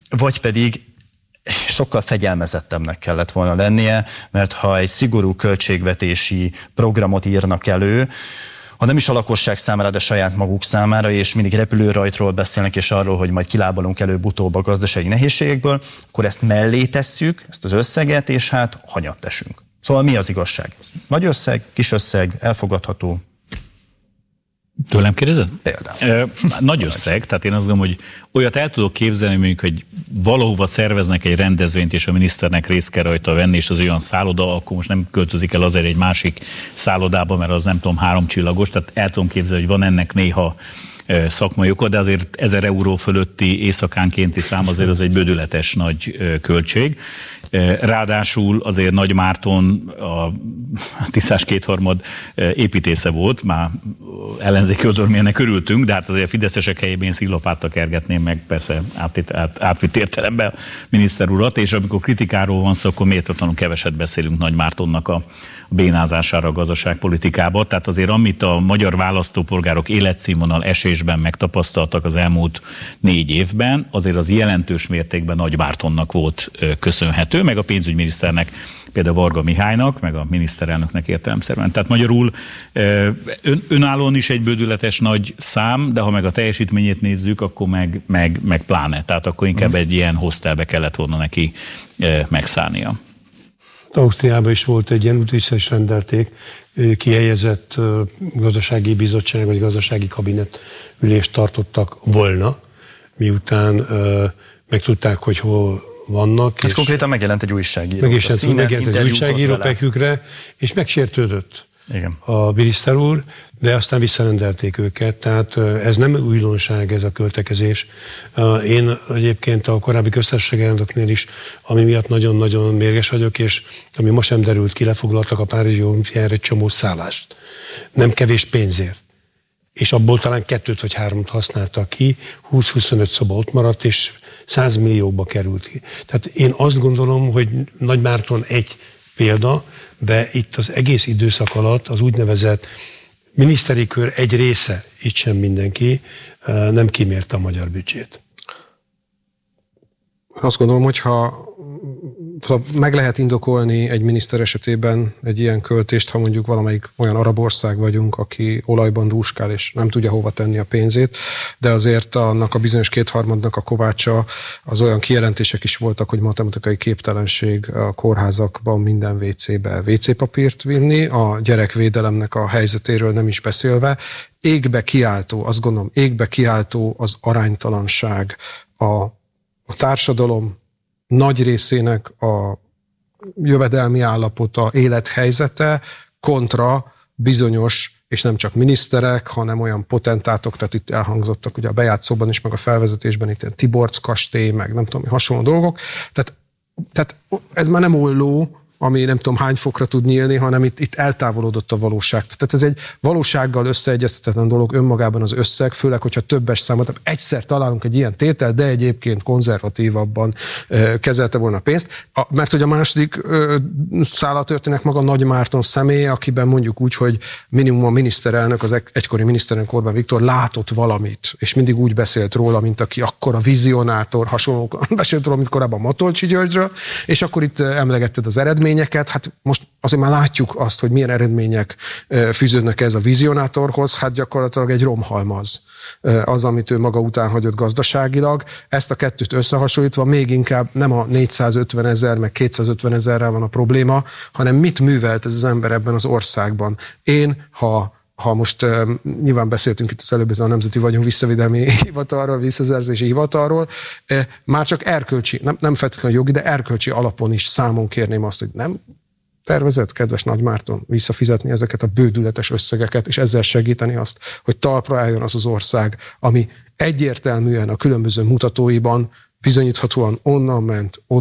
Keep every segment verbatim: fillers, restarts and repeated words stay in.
vagy pedig sokkal fegyelmezettebbnek kellett volna lennie, mert ha egy szigorú költségvetési programot írnak elő, ha nem is a lakosság számára, de saját maguk számára, és mindig repülőrajtról beszélnek, és arról, hogy majd kilábalunk előbb-utóbb a gazdasági nehézségekből, akkor ezt mellé tesszük, ezt az összeget, és hát hanyat tessünk. Szóval mi az igazság? Nagy összeg, kis összeg, elfogadható? Tőlem kérdezed? Például. Nagy összeg, tehát én azt gondolom, hogy olyat el tudok képzelni, mondjuk, hogy valahova szerveznek egy rendezvényt, és a miniszternek részt kell rajta venni, és az olyan szálloda, akkor most nem költözik el azért egy másik szállodába, mert az nem tudom, három csillagos, tehát el tudom képzelni, hogy van ennek néha szakmai oka, de azért ezer euró fölötti éjszakánkénti szám azért az egy bődületes nagy költség. Ráadásul azért Nagy Márton a tisztás kétharmad építésze volt, már ellenzéki oldalon ennek örültünk, de hát azért a fideszesek helyében én sziklapáttal kergetném meg persze át, át, átvitt értelemben a miniszter urat, és amikor kritikáról van szó, akkor méltatlanul keveset beszélünk Nagy Mártonnak a bénázására a gazdaságpolitikába. Tehát azért amit a magyar választópolgárok életszínvonal esésben megtapasztaltak az elmúlt négy évben, azért az jelentős mértékben Nagy Mártonnak volt köszönhető, meg a pénzügyminiszternek, például Varga Mihálynak, meg a miniszterelnöknek értelemszerűen. Tehát magyarul ön, önállóan is egy bődületes nagy szám, de ha meg a teljesítményét nézzük, akkor meg, meg, meg pláne. Tehát akkor inkább egy ilyen hostelbe kellett volna neki megszállnia. Ausztriában is volt egy ilyen út, vissza is rendelték, kihelyezett gazdasági bizottság vagy gazdasági kabinet ülést tartottak volna, miután megtudták, hogy hol vannak. Hát konkrétan megjelent egy újságíró. Meg is megjelent egy újságíró pekükre, és megsértődött Igen. a miniszter úr, de aztán visszarendelték őket, tehát ez nem újdonság, ez a költekezés. Én egyébként a korábbi köztársasági elnöknél is, ami miatt nagyon-nagyon mérges vagyok, és ami most sem derült ki, lefoglaltak a Párizsi olimpiára egy csomó szállást. Nem kevés pénzért. És abból talán kettőt vagy hármat használtak ki, húsz-huszonöt szoba ott maradt, és száz millióba került ki. Tehát én azt gondolom, hogy Nagy Márton egy példa, de itt az egész időszak alatt az úgynevezett miniszteri kör egy része, itt sem mindenki, nem kimérte a magyar büdzsét. Azt gondolom, hogyha meg lehet indokolni egy miniszter esetében egy ilyen költést, ha mondjuk valamelyik olyan arab ország vagyunk, aki olajban dúskál, és nem tudja hova tenni a pénzét, de azért annak a bizonyos kétharmadnak a kovácsa, az olyan kijelentések is voltak, hogy matematikai képtelenség a kórházakban minden vécébe vécépapírt vinni, a gyerekvédelemnek a helyzetéről nem is beszélve. Égbe kiáltó, azt gondolom, égbe kiáltó az aránytalanság, a, a társadalom nagy részének a jövedelmi állapota, élethelyzete kontra bizonyos, és nem csak miniszterek, hanem olyan potentátok, tehát itt elhangzottak ugye a bejátszóban is, meg a felvezetésben itt ilyen Tiborcs kastély, meg nem tudom, hasonló dolgok. Tehát, tehát ez már nem olló, ami nem tudom hány fokra tud nyílni, hanem itt, itt eltávolodott a valóság. Tehát ez egy valósággal összeegyeztetetlen dolog önmagában az összeg, főleg, hogyha többes számot, egyszer találunk egy ilyen tétel, de egyébként konzervatívabban ö, kezelte volna a pénzt. A, mert hogy a második ö, szála történik maga Nagy Márton személye, akiben mondjuk úgy, hogy minimum a miniszterelnök, az egykori miniszterelnök Orbán Viktor látott valamit, és mindig úgy beszélt róla, mint aki akkor a vizionátor, hasonlóan beszélt róla, mint korábban Matolcsy Györgyről, és akkor itt emlegetted az eredmény. Hát most azért már látjuk azt, hogy milyen eredmények fűződnek ez a vizionátorhoz, hát gyakorlatilag egy romhalmaz az, amit ő maga után hagyott gazdaságilag. Ezt a kettőt összehasonlítva még inkább nem a négyszázötven ezer meg kétszázötven ezerrel van a probléma, hanem mit művelt ez az ember ebben az országban. Én, ha Ha most uh, nyilván beszéltünk itt az előbb a Nemzeti Vagyon Visszavédelmi Hivatalról, Visszaszerzési Hivatalról, uh, már csak erkölcsi, nem, nem feltétlenül jogi, de erkölcsi alapon is számon kérném azt, hogy nem tervezett, kedves Nagy Márton, visszafizetni ezeket a bődületes összegeket, és ezzel segíteni azt, hogy talpra álljon az az ország, ami egyértelműen a különböző mutatóiban bizonyíthatóan onnan ment oda,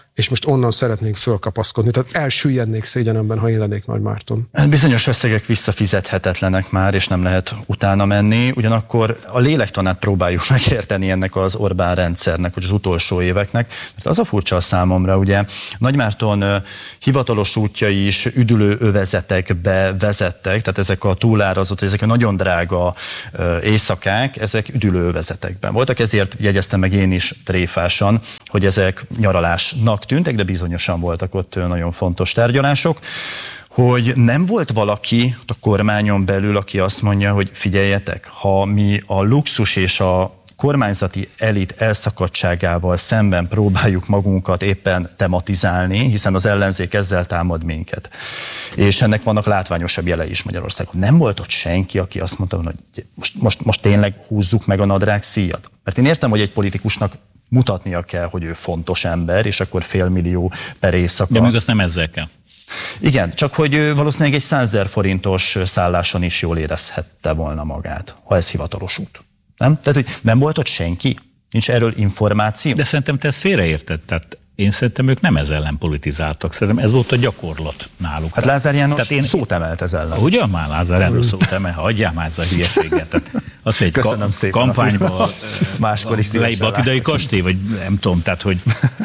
és most onnan szeretnénk fölkapaszkodni. Tehát elsüllyednék szégyenemben, ha én lennék Nagy Márton. Bizonyos összegek visszafizethetetlenek már, és nem lehet utána menni. Ugyanakkor a lélektanát próbáljuk megérteni ennek az Orbán rendszernek, vagy az utolsó éveknek. Mert az a furcsa a számomra, ugye Nagy Márton hivatalos útjai is üdülő övezetekbe vezettek, tehát ezek a túlárazott, ezek a nagyon drága éjszakák, ezek üdülő övezetekben voltak, ezért jegyeztem meg én is tréfásan, hogy ezek nyaralásnak tűntek, de bizonyosan voltak ott nagyon fontos tárgyalások, hogy nem volt valaki a kormányon belül, aki azt mondja, hogy figyeljetek, ha mi a luxus és a kormányzati elit elszakadtságával szemben próbáljuk magunkat éppen tematizálni, hiszen az ellenzék ezzel támad minket. És ennek vannak látványosabb jelei is Magyarországon. Nem volt ott senki, aki azt mondta, hogy most, most, most tényleg húzzuk meg a nadrág szíjat. Mert én értem, hogy egy politikusnak mutatnia kell, hogy ő fontos ember, és akkor félmillió per éjszaka. De még azt nem ezzel kell. Igen, csak hogy valószínűleg egy százezer forintos szálláson is jól érezhette volna magát, ha ez hivatalos út. Nem? Tehát, hogy nem volt ott senki? Nincs erről információ? De szerintem te ezt félreérted. Tehát én szerintem ők nem ez ellen politizáltak. Szerintem ez volt a gyakorlat náluk. Hát Lázár János Tehát én, szót emelt ez ellen. Ugyan már Lázár János szót emel, hagyjál már ez a hülyeséget. Tehát az, hogy egy Köszönöm ka- szépen. Kampányban máskor is egy bakidai kastély, vagy nem tudom, tehát hogy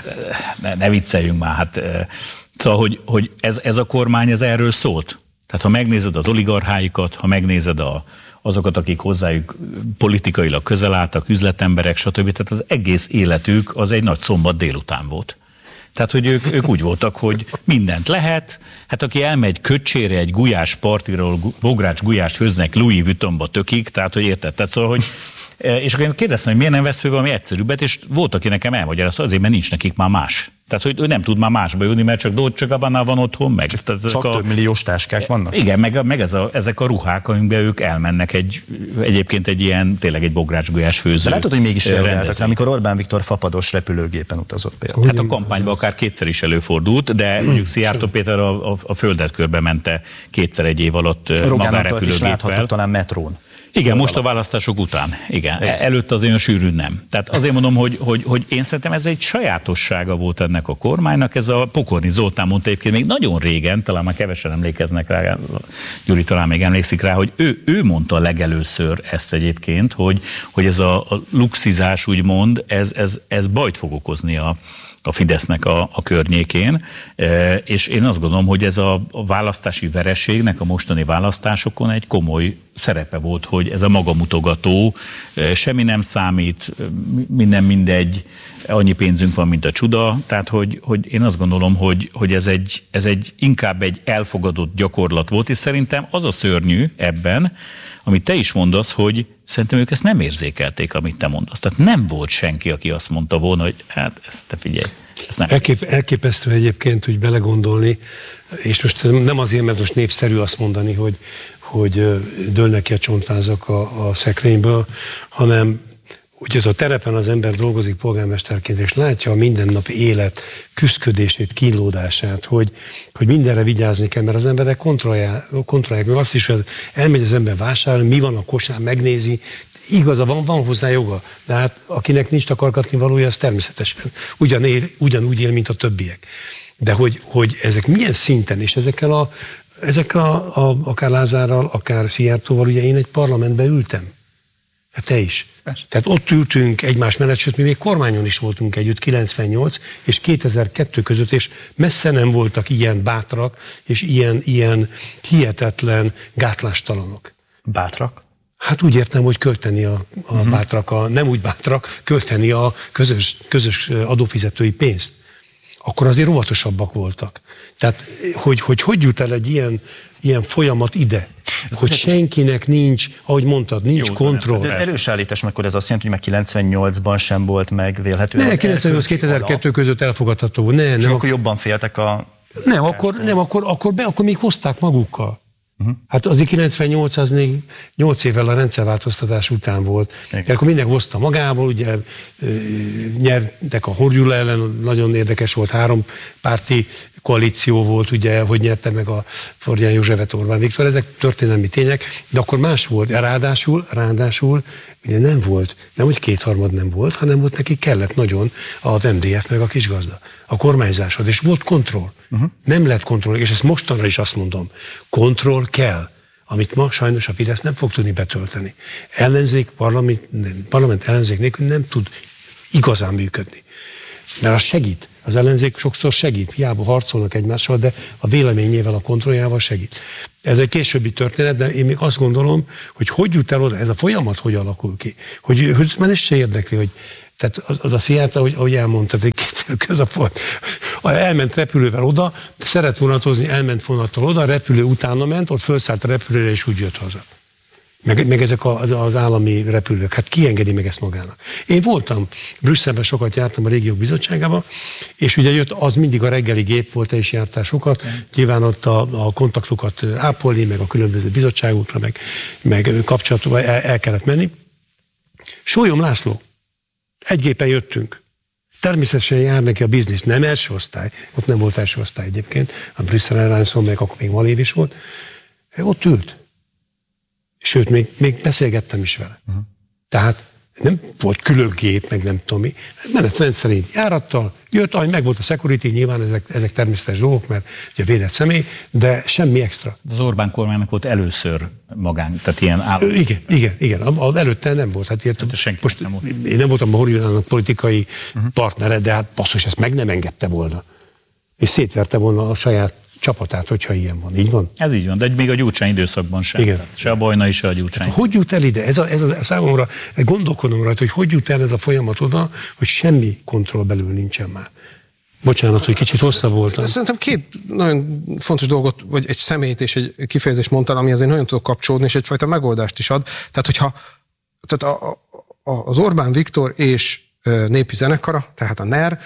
ne, ne vicceljünk már. Hát, szóval, hogy, hogy ez, ez a kormány ez erről szólt. Tehát ha megnézed az oligarcháikat, ha megnézed a azokat, akik hozzájuk politikailag közel álltak, üzletemberek, stb. Tehát az egész életük az egy nagy szombat délután volt. Tehát, hogy ők, ők úgy voltak, hogy mindent lehet, hát aki elmegy Köcsére egy gulyás partiról, bogrács gulyást főznek Louis Vuittonba tökig, tehát, hogy érted? Tehát szóval, hogy, és akkor én kérdeztem, hogy miért nem vesz föl valami egyszerűbbet, és volt, aki nekem elmagyarázta, azért, mert nincs nekik már más. Tehát, hogy ő nem tud már másba jönni, mert csak Dolce Gabbana van otthon, meg. Tehát csak a, több milliós táskák vannak? Igen, meg, meg ez a, ezek a ruhák, amikben ők elmennek egy, egyébként egy ilyen, tényleg egy bográcsgulyás főző. De látod, hogy mégis reagáltak rá, amikor Orbán Viktor fapados repülőgépen utazott például. Hát a kampányban akár kétszer is előfordult, de mondjuk Szijjártó Péter a, a, a földet körbe mente kétszer egy év alatt magánrepülőgéppel. is láthattuk talán metrón. Igen, most a választások után. Igen. Igen. Előtte az olyan sűrűn nem. Tehát azért mondom, hogy, hogy, hogy én szerintem ez egy sajátossága volt ennek a kormánynak. Ez a Pokorni Zoltán mondta egyébként még nagyon régen, talán már kevesen emlékeznek rá, Gyuri talán még emlékszik rá, hogy ő, ő mondta legelőször ezt egyébként, hogy, hogy ez a, a luxizás úgymond, ez, ez, ez bajt fog okozni a a Fidesznek a, a környékén, e, és én azt gondolom, hogy ez a, a választási vereségnek a mostani választásokon egy komoly szerepe volt, hogy ez a magamutogató, e, semmi nem számít, minden mindegy, annyi pénzünk van, mint a csuda, tehát hogy, hogy én azt gondolom, hogy, hogy ez, egy, ez egy inkább egy elfogadott gyakorlat volt, és szerintem az a szörnyű ebben, amit te is mondasz, hogy szerintem ők ezt nem érzékelték, amit te mondasz. Tehát nem volt senki, aki azt mondta volna, hogy hát ezt te figyelj. Ezt nem. Elkép, elképesztő egyébként úgy belegondolni, és most nem azért, mert most népszerű azt mondani, hogy, hogy dőlnek ki a csontvázak a, a szekrényből, hanem úgy az a terepen az ember dolgozik polgármesterként, és látja a mindennapi élet küszködését, kínlódását, hogy, hogy mindenre vigyázni kell, mert az emberek kontrollálják, kontrollálják meg azt is, hogy elmegy az ember vásárolni, mi van a kosár, megnézi, igaza van, van hozzá joga, de hát akinek nincs takargatni valója, az természetesen ugyan él, ugyanúgy él, mint a többiek. De hogy, hogy ezek milyen szinten, és ezekkel a, ezekkel a, a akár Lázárral, akár Szijjártóval, ugye én egy parlamentben ültem. Hát te is. Persze. Tehát ott ültünk egymás mellett, sőt, mi még kormányon is voltunk együtt, kilencvennyolc és kétezer-kettő között, és messze nem voltak ilyen bátrak, és ilyen, ilyen hihetetlen gátlástalanok. Bátrak? Hát úgy értem, hogy költeni a, a uh-huh. bátrak, a, nem úgy bátrak, költeni a közös, közös adófizetői pénzt. Akkor azért óvatosabbak voltak. Tehát, hogy hogy, hogy jut el egy ilyen, ilyen folyamat ide? Ez hogy senkinek nincs, ahogy mondtad, nincs jó, kontroll. De ez erős állítás, akkor ez azt jelenti, hogy meg kilencvennyolcban sem volt meg vélhető. Ne, kilencvennyolc kétezer-kettő között elfogadható volt. Ne, és nem, akkor jobban féltek a... Nem, akkor, nem akkor, akkor, be, akkor még hozták magukkal. Uh-huh. Hát azért kilencvennyolc az még nyolc évvel a rendszerváltoztatás után volt. Akkor mindenki hozta magával, ugye nyertek a Hordyula ellen, nagyon érdekes volt, három párti koalíció volt, ugye, hogy nyerte meg a Forgyán Józsefet, Orbán Viktor, ezek történelmi tények, de akkor más volt. Ráadásul, ráadásul ugye nem volt, nem hogy kétharmad nem volt, hanem volt neki kellett nagyon az em dé ef meg a kisgazda, a kormányzáshoz, és volt kontroll. Uh-huh. Nem lett kontroll, és ezt mostanra is azt mondom, kontroll kell, amit ma sajnos a Fidesz nem fog tudni betölteni. Ellenzék, parlament, parlament ellenzék nélkül nem tud igazán működni. Mert az segít. Az ellenzék sokszor segít, hiába harcolnak egymással, de a véleményével, a kontrolljával segít. Ez egy későbbi történet, de én még azt gondolom, hogy hogy jut el oda, ez a folyamat hogy alakul ki. Hogy, hogy már ez se érdekli, hogy tehát az a Szijjártó, ahogy, ahogy elmondtad, egy kétszer közel volt. Elment repülővel oda, szeret vonatozni, elment vonattal oda, a repülő utána ment, ott felszállt a repülőre, és úgy jött haza. Meg, meg ezek az, az állami repülők, hát ki engedi meg ezt magának? Én voltam, Brüsszelben sokat jártam a Régiók Bizottságába, és ugye jött, az mindig a reggeli gép volt, te is jártál sokat, nyilván ott a, a kontaktokat ápolni, meg a különböző bizottságokra, meg, meg kapcsolatba el, el kellett menni. Sólyom László, egy gépen jöttünk. Természetesen jár neki a biznisz, nem első osztály, ott nem volt első osztály egyébként, a Brüsszel Airlines-on, meg akkor még Malév is volt, ott ült. Sőt, még, még beszélgettem is vele. Uh-huh. Tehát nem volt külön gép, meg nem tudom mi. Menetrend szerint járattal, jött, ahogy meg volt a security, nyilván ezek, ezek természetes dolgok, mert ugye védett személy, de semmi extra. Az Orbán kormánynak volt először magán, tehát ilyen állam. Igen, igen, igen. Az előtte nem volt. Hát ilyet, hát most nem volt. Én nem voltam a Horjonának politikai uh-huh. partnere, de hát basszus, ezt meg nem engedte volna. És szétverte volna a saját csapatát, hogyha ilyen van. Így van? Ez így van, de még a Gyurcsány időszakban sem. Igen. Se a Bajnai, se a Gyurcsány. Hát, hogy jut el ide? Ez a, ez a számomra, gondolkodom rajta, hogy hogy jut el ez a folyamat oda, hogy semmi kontroll belül nincsen már. Bocsánat, hogy kicsit hosszabb voltam. De szerintem két nagyon fontos dolgot, vagy egy személyt és egy kifejezést mondtál, ami azért nagyon tudok kapcsolódni, és egyfajta megoldást is ad. Tehát, hogyha tehát a, a, az Orbán Viktor és népi zenekara, tehát a NER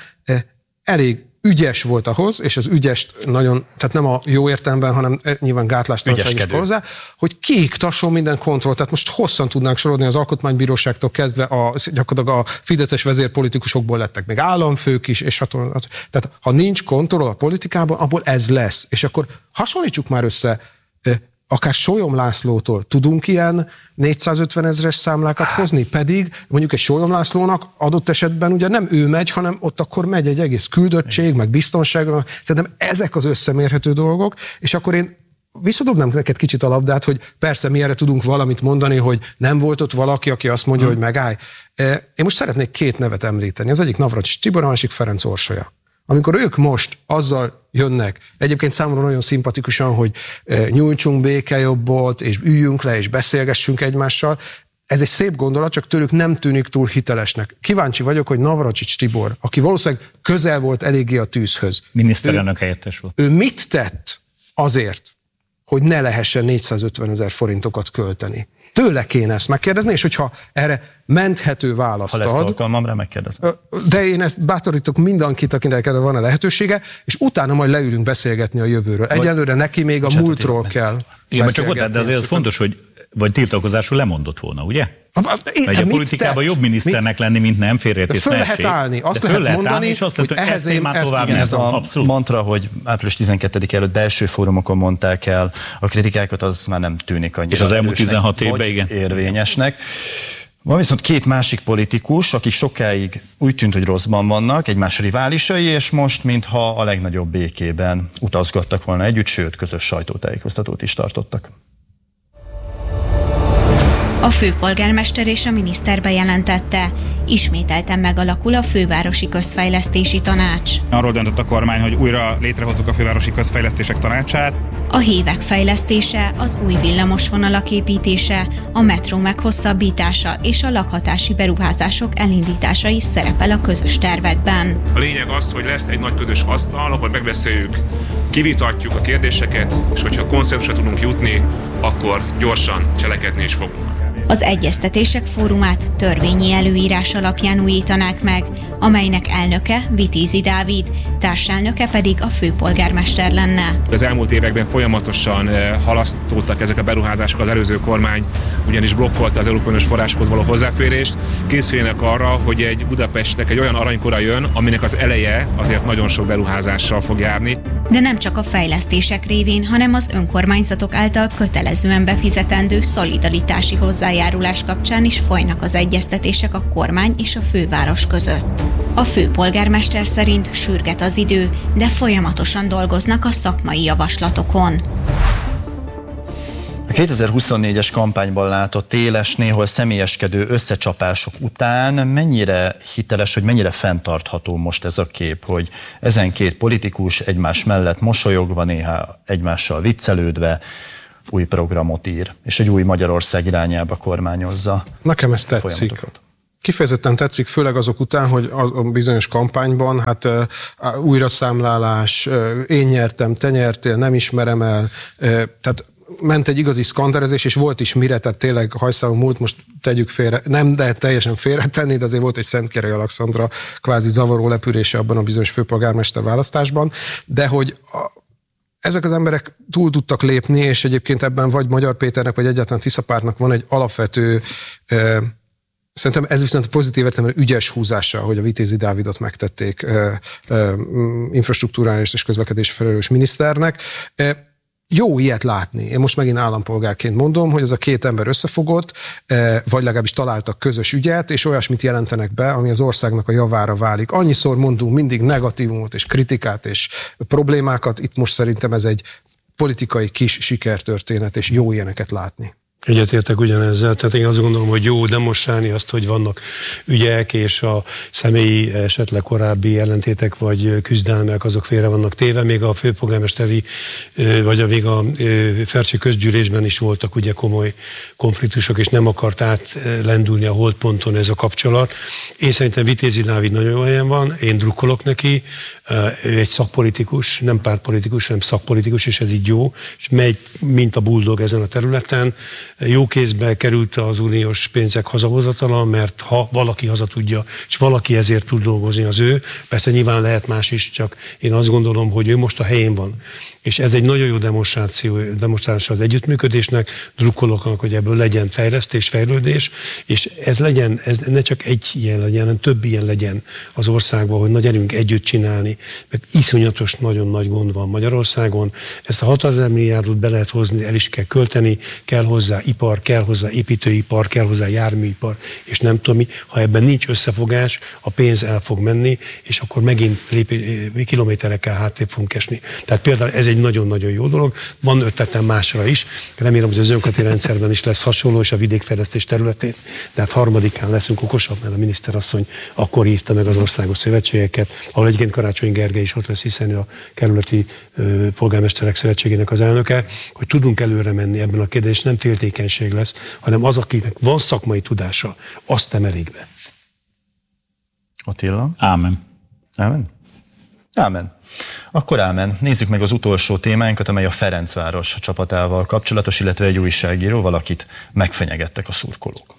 elég ügyes volt ahhoz, és az ügyest nagyon, tehát nem a jó értelemben, hanem nyilván gátlástalanság is hozzá, hogy kiiktasson minden kontroll. Tehát most hosszan tudnánk sorolni az Alkotmánybíróságtól kezdve, a, gyakorlatilag a fideszes vezérpolitikusokból lettek még államfők is, és hát, tehát ha nincs kontroll a politikában, abból ez lesz. És akkor hasonlítsuk már össze, akár Sólyom Lászlótól tudunk ilyen négyszázötven ezres számlákat hozni, pedig mondjuk egy Sólyom Lászlónak adott esetben ugye nem ő megy, hanem ott akkor megy egy egész küldöttség, meg biztonságra. Szerintem ezek az összemérhető dolgok, és akkor én visszadobnám neked kicsit a labdát, hogy persze mi erre tudunk valamit mondani, hogy nem volt ott valaki, aki azt mondja, hmm. hogy megállj. Én most szeretnék két nevet említeni. Az egyik Navracsics Tibor, a másik Ferenc Orsolya. Amikor ők most azzal jönnek, egyébként számomra nagyon szimpatikusan, hogy nyújtsunk békejobbot, és üljünk le, és beszélgessünk egymással, ez egy szép gondolat, csak tőlük nem tűnik túl hitelesnek. Kíváncsi vagyok, hogy Navracsics Tibor, aki valószínűleg közel volt eléggé a tűzhöz. Miniszterelnök helyettes volt. Ő mit tett azért, hogy ne lehessen négyszázötven ezer forintokat költeni? Tőle kéne ezt megkérdezni, és hogyha erre menthető választ ad... Ha lesz alkalmamra, megkérdezem. De én ezt bátorítok mindenkit, akinek erre van a lehetősége, és utána majd leülünk beszélgetni a jövőről. Egyelőre neki még a múltról kell. Igen, csak ott, de azért az fontos, hogy vagy tiltakozásról lemondott volna, ugye? Egy a politikában jobb miniszternek mit? lenni, mint nem, félreértés föl lehet állni, azt lehet lehet mondani, állni, azt hogy ehhez én ezt igen, ez a abszolút. mantra, hogy április tizenkettedike előtt belső fórumokon mondták el a kritikákat, az már nem tűnik annyira. És az elmúlt tizenhat évben, igen. Érvényesnek. Van viszont két másik politikus, akik sokáig úgy tűnt, hogy rosszban vannak, egymás riválisai, és most, mintha a legnagyobb békében utazgattak volna együtt, sőt, közös sajtótájékoztatót is tartottak. A főpolgármester és a miniszter bejelentette, ismételten megalakul a fővárosi közfejlesztési tanács. Arról döntött a kormány, hogy újra létrehozzuk a fővárosi közfejlesztések tanácsát. A hévek fejlesztése, az új villamosvonalak építése, a metró meghosszabbítása és a lakhatási beruházások elindítása is szerepel a közös tervekben. A lényeg az, hogy lesz egy nagy közös asztal, ahol megbeszéljük, kivitatjuk a kérdéseket, és hogyha konszenzusra tudunk jutni, akkor gyorsan cselekedni is fogunk. Az egyeztetések fórumát törvényi előírás alapján újítanák meg, amelynek elnöke Vitézi Dávid, társelnöke pedig a főpolgármester lenne. Az elmúlt években folyamatosan halasztottak ezek a beruházások, az előző kormány ugyanis blokkolta az európai uniós forrásokhoz való hozzáférést. Készüljenek arra, hogy egy Budapestnek egy olyan aranykora jön, aminek az eleje azért nagyon sok beruházással fog járni. De nem csak a fejlesztések révén, hanem az önkormányzatok által kötelezően befizetendő szolidaritási hozzájárulás kapcsán is folynak az egyeztetések a kormány és a főváros között. A főpolgármester szerint sürget az idő, de folyamatosan dolgoznak a szakmai javaslatokon. A kétezer-huszonnégyes kampányban látott éles, néhol személyeskedő összecsapások után mennyire hiteles, hogy mennyire fenntartható most ez a kép, hogy ezen két politikus egymás mellett mosolyogva, néha egymással viccelődve új programot ír, és egy új Magyarország irányába kormányozza. Nekem ez tetszik. Kifejezetten tetszik, főleg azok után, hogy a bizonyos kampányban, hát uh, újraszámlálás, uh, én nyertem, te nyertél, nem ismerem el, uh, tehát ment egy igazi szkanderezés, és volt is mire, tehát tényleg hajszálon múlt, most tegyük félre, nem, de teljesen félretenni, de azért volt egy Szentkerei Alexandra kvázi zavaró lepülése abban a bizonyos főpolgármester választásban, de hogy a, ezek az emberek túl tudtak lépni, és egyébként ebben vagy Magyar Péternek, vagy egyáltalán Tisza Pártnak van egy alapvető, eh, szerintem ez viszont pozitív értelemben ügyes húzása, hogy a Vitézi Dávidot megtették eh, eh, infrastruktúrális és közlekedés felelős miniszternek. Eh, Jó ilyet látni. Én most megint állampolgárként mondom, hogy ez a két ember összefogott, vagy legalábbis találtak közös ügyet, és olyasmit jelentenek be, ami az országnak a javára válik. Annyiszor mondunk mindig negatívumot és kritikát és problémákat, itt most szerintem ez egy politikai kis sikertörténet, és jó ilyeneket látni. Egyetértek ugyanezzel, tehát én azt gondolom, hogy jó demonstrálni azt, hogy vannak ügyek, és a személyi, esetleg korábbi ellentétek vagy küzdelmek, azok félre vannak téve. Még a főpolgármesteri, vagy a még a Fercsi közgyűlésben is voltak ugye komoly konfliktusok, és nem akart átlendülni a holdponton ez a kapcsolat. Én szerintem Vitézi Dávid nagyon jó helyen van, én drukkolok neki, ő egy szakpolitikus, nem pártpolitikus, hanem szakpolitikus, és ez így jó, és megy, mint a buldog ezen a területen. Jó kézbe került az uniós pénzek hazahozatala, mert ha valaki haza tudja, és valaki ezért tud dolgozni, az ő. Persze nyilván lehet más is, csak én azt gondolom, hogy ő most a helyén van. És ez egy nagyon jó demonstráció, demonstráció az együttműködésnek, drukkolok annak, hogy ebből legyen fejlesztés, fejlődés, és ez legyen, ez ne csak egy ilyen legyen, hanem több ilyen legyen az országban, hogy na gyerünk együtt csinálni, mert iszonyatos, nagyon nagy gond van Magyarországon. Ezt a hatezer milliárdot be lehet hozni, el is kell költeni, kell hozzá ipar, kell hozzá építőipar, kell hozzá járműipar, és nem tudom mi, ha ebben nincs összefogás, a pénz el fog menni, és akkor megint lép, kilométerekkel hátrébb fogunk esni. Tehát például ez egy nagyon-nagyon jó dolog. Van ötletem másra is. Remélem, hogy az önkormányzati rendszerben is lesz hasonló, és a vidékfejlesztés területén. De hát harmadikán leszünk okosabb, mert a miniszterasszony akkor hívta meg az országos szövetségeket, ahol egyébként Karácsony Gergely is ott lesz, hiszen a kerületi ö, polgármesterek szövetségének az elnöke, hogy tudunk előre menni ebben a kérdésben, nem féltékenység lesz, hanem az, akinek van szakmai tudása, azt emelik be. Attila? Ámen. Ámen? Ámen. Akkor ámen. Nézzük meg az utolsó témánkat, amely a Ferencváros csapatával kapcsolatos, illetve egy újságíró, valakit megfenyegettek a szurkolók.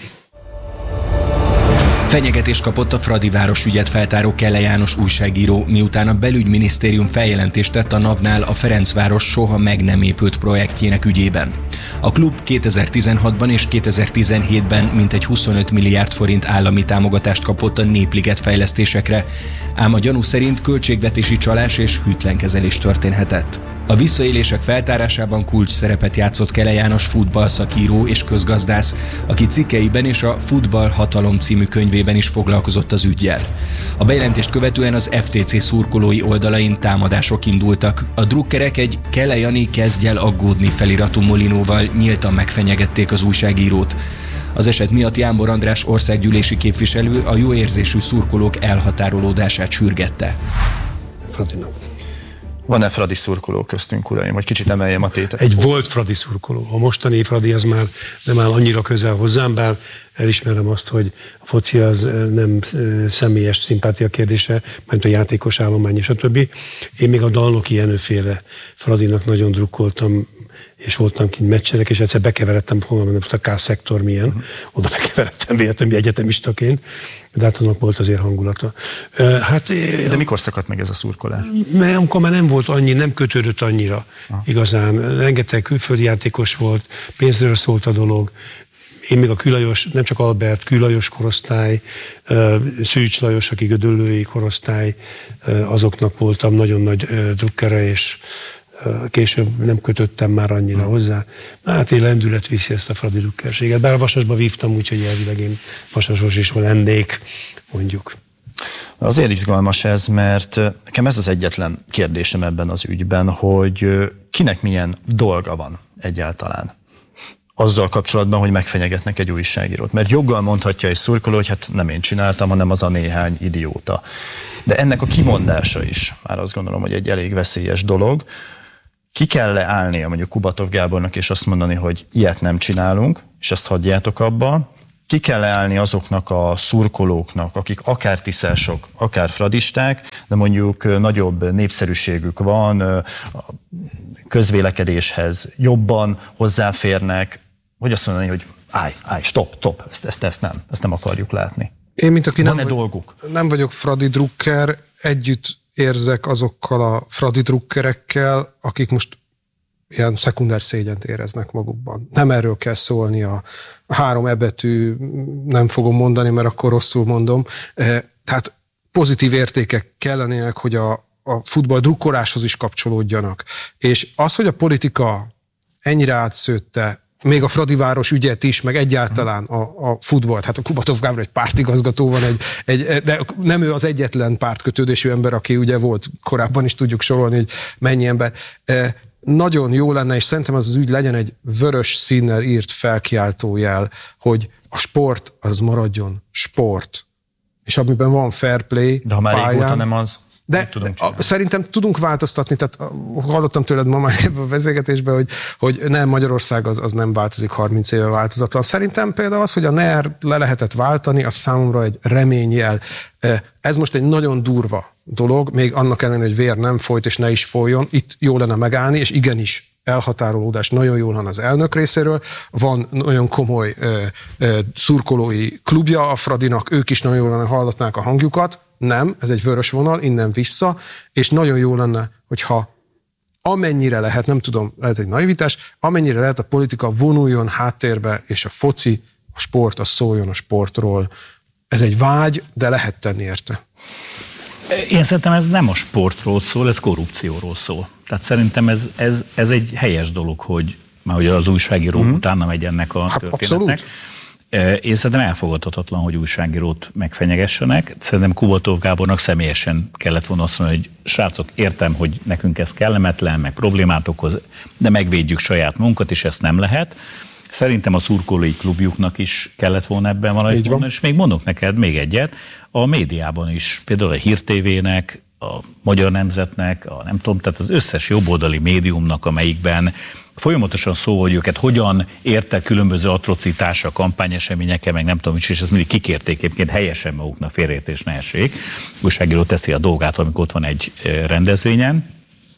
Fenyegetést kapott a Fradiváros ügyet feltáró Kelle János újságíró, miután a belügyminisztérium feljelentést tett a NAV-nál a Ferencváros soha meg nem épült projektjének ügyében. A klub kétezer-tizenhatban és kétezer-tizenhétben mintegy huszonöt milliárd forint állami támogatást kapott a Népliget fejlesztésekre, ám a gyanú szerint költségvetési csalás és hűtlenkezelés történhetett. A visszaélések feltárásában kulcs szerepet játszott Kelle János futballszakíró és közgazdász, aki cikkeiben és a Futball Hatalom című könyvében is foglalkozott az üggyel. A bejelentést követően az ef té cé szurkolói oldalain támadások indultak. A drukkerek egy Kelle Jani kezdj el aggódni feliratú molinóval nyíltan megfenyegették az újságírót. Az eset miatt Jámbor András országgyűlési képviselő a jó érzésű szurkolók elhatárolódását sürgette. Van-e Fradi szurkoló köztünk, uraim, hogy kicsit emeljem a tétet? Egy volt Fradi szurkoló. A mostani Fradi az már nem áll annyira közel hozzám, bár elismerem azt, hogy a foci az nem személyes szimpátia kérdése, mert a játékos állomány és a többi. Én még a Dalnoki Jenőféle Fradinak nagyon drukkoltam és voltam kint meccsenek, és egyszer bekeveredtem, fogalmam, a K-szektor milyen, uh-huh. oda bekeveredtem véletlenül egyetemistaként, de hát annak volt azért hangulata. Hát, de mikor szakadt meg ez a szurkolás? Mert amikor már nem volt annyi, nem kötődött annyira ah. igazán. Rengeteg külföldi játékos volt, pénzről szólt a dolog. Én még a Külajos, nem csak Albert, Külajos korosztály, Szűcs Lajos, aki Gödöllői korosztály, azoknak voltam nagyon nagy drukkere, és később nem kötöttem már annyira hmm. hozzá. Hát én lendület viszi ezt a Fradi drukkerséget. Bár a Vasasba vívtam, úgyhogy elvileg én Vasasos is lennék, mondjuk. Azért izgalmas ez, mert nekem ez az egyetlen kérdésem ebben az ügyben, hogy kinek milyen dolga van egyáltalán azzal kapcsolatban, hogy megfenyegetnek egy újságírót. Mert joggal mondhatja egy szurkoló, hogy hát nem én csináltam, hanem az a néhány idióta. De ennek a kimondása is, már azt gondolom, hogy egy elég veszélyes dolog. Ki kell állnia mondjuk Kubatov Gábornak, és azt mondani, hogy ilyet nem csinálunk, és ezt hagyjátok abba. Ki kell állni azoknak a szurkolóknak, akik akár tiszások, akár fradisták, de mondjuk nagyobb népszerűségük van, a közvélekedéshez jobban hozzáférnek, hogy azt mondani, hogy állj, állj, stop, stop, ezt, ezt, ezt nem, ezt nem akarjuk látni. Én, mint aki nem, vagy, dolguk? nem vagyok Fradi drukker, együtt érzek azokkal a Fradi drukkerekkel, akik most ilyen szekunder szégyent éreznek magukban. Nem erről kell szólni, a három e-betű nem fogom mondani, mert akkor rosszul mondom. Tehát pozitív értékek kellenének, hogy a, a futball drukkoláshoz is kapcsolódjanak. És az, hogy a politika ennyire átszőtte még a Fradiváros ügyet is, meg egyáltalán a, a futballt. Hát a Kubatov Gábor egy pártigazgató van, egy, egy, de nem ő az egyetlen pártkötődésű ember, aki ugye volt korábban is, tudjuk sorolni, hogy mennyi ember. Nagyon jó lenne, és szerintem az az ügy legyen egy vörös színnel írt felkiáltójel, hogy a sport az maradjon sport. És amiben van fair play, de ha már pályán, régóta nem az, de tudunk a, szerintem tudunk változtatni, tehát hallottam tőled ma már ebben a beszélgetésben, hogy, hogy nem, Magyarország az, az nem változik, harminc éve változatlan. Szerintem például az, hogy a en e er le lehetett váltani, az számomra egy reményjel. Ez most egy nagyon durva dolog, még annak ellenére, hogy vér nem folyt, és ne is folyjon, itt jó lenne megállni, és igenis elhatárolódás nagyon jól van az elnök részéről, van nagyon komoly ö, ö, szurkolói klubja a Fradinak, ők is nagyon jól lenne hallatnák a hangjukat, nem, ez egy vörös vonal, innen vissza, és nagyon jó lenne, hogyha amennyire lehet, nem tudom, lehet egy naivitás, amennyire lehet a politika vonuljon háttérbe, és a foci, a sport, az szóljon a sportról. Ez egy vágy, de lehet tenni érte. Én szerintem ez nem a sportról szól, ez korrupcióról szól. Tehát szerintem ez, ez, ez egy helyes dolog, hogy már hogy az újságíró mm. utána megy ennek a hát történetnek. Abszolút. Én szerintem elfogadhatatlan, hogy újságírót megfenyegessenek. Szerintem Kubatov Gábornak személyesen kellett volna azt mondani, hogy srácok, értem, hogy nekünk ez kellemetlen, meg problémát okoz, de megvédjük saját munkat, és ezt nem lehet. Szerintem a szurkolói klubjuknak is kellett volna ebben valamit mondani, és még mondok neked még egyet, a médiában is, például a Hír té vének, a Magyar Nemzetnek, a nem tudom, tehát az összes jobboldali médiumnak, amelyikben folyamatosan szó, hogy őket hogyan érte különböző atrocitásra, kampányeseményekkel, meg nem tudom, és ezt mindig kikérték egyébként helyesen maguknak, félreértés ne essék. Újságíró teszi a dolgát, amikor ott van egy rendezvényen,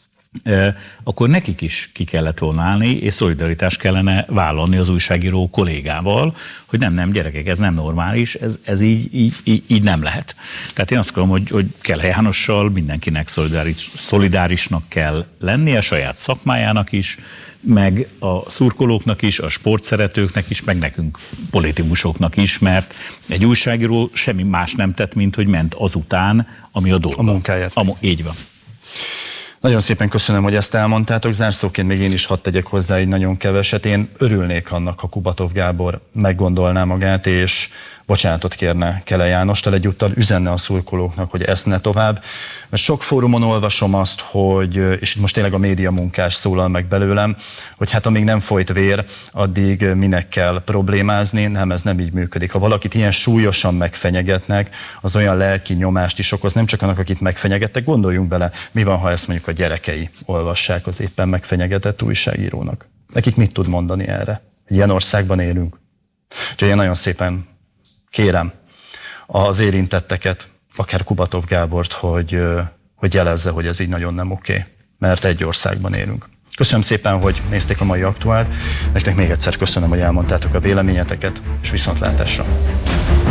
akkor nekik is ki kellett volna állni, és szolidaritást kellene vállalni az újságíró kollégával, hogy nem, nem, gyerekek, ez nem normális, ez, ez így, így, így, így nem lehet. Tehát én azt gondolom, hogy, hogy Kele Jánossal mindenkinek szolidáris, szolidárisnak kell lennie, a saját szakmájának is, meg a szurkolóknak is, a sportszeretőknek is, meg nekünk politikusoknak is, mert egy újságíró semmi más nem tett, mint hogy ment azután, ami a dolga. A munkáját. A, így van. Nagyon szépen köszönöm, hogy ezt elmondtátok. Zárszóként még én is hadd tegyek hozzá egy nagyon keveset. Én örülnék annak, ha Kubatov Gábor meggondolná magát, és bocsánatot kérne Kele Jánostól, egyúttal üzenne a szurkolóknak, hogy ezt ne tovább. Mert sok fórumon olvasom azt, hogy, és itt most tényleg a média munkás szólal meg belőlem, hogy hát amíg nem folyt vér, addig minek kell problémázni, nem, ez nem így működik. Ha valakit ilyen súlyosan megfenyegetnek, az olyan lelki nyomást is okoz, nem csak annak, akit megfenyegettek, gondoljunk bele, mi van, ha ezt mondjuk a gyerekei olvassák az éppen megfenyegetett újságírónak. Nekik mit tud mondani erre? Ilyen országban élünk. Úgyhogy én nagyon szépen kérem az érintetteket, akár Kubatov Gábort, hogy, hogy jelezze, hogy ez így nagyon nem oké, mert egy országban élünk. Köszönöm szépen, hogy nézték a mai aktuált. Nektek még egyszer köszönöm, hogy elmondtátok a véleményeteket, és viszontlátásra.